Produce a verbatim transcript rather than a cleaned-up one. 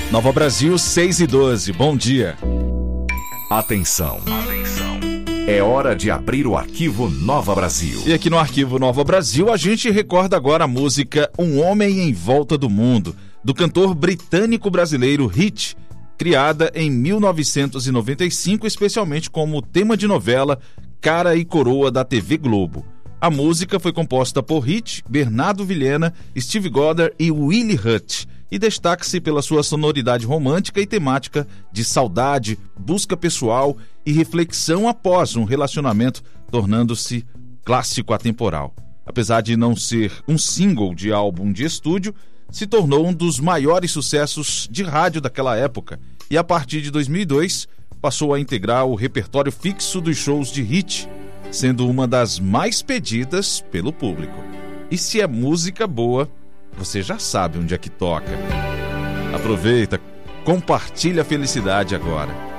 Nova Brasil, seis e doze. Bom dia. Atenção. Atenção. É hora de abrir o arquivo Nova Brasil. E aqui no arquivo Nova Brasil, a gente recorda agora a música Um Homem em Volta do Mundo, do cantor britânico-brasileiro Hit, criada em mil novecentos e noventa e cinco, especialmente como tema de novela Cara e Coroa da T V Globo. A música foi composta por Hit, Bernardo Vilhena, Steve Goddard e Willie Hutch, e destaca-se pela sua sonoridade romântica e temática de saudade, busca pessoal e reflexão após um relacionamento, tornando-se clássico atemporal. Apesar de não ser um single de álbum de estúdio, se tornou um dos maiores sucessos de rádio daquela época e, a partir de dois mil e dois, passou a integrar o repertório fixo dos shows de Hit, sendo uma das mais pedidas pelo público. E se é música boa, você já sabe onde é que toca. Aproveita, compartilha a felicidade agora.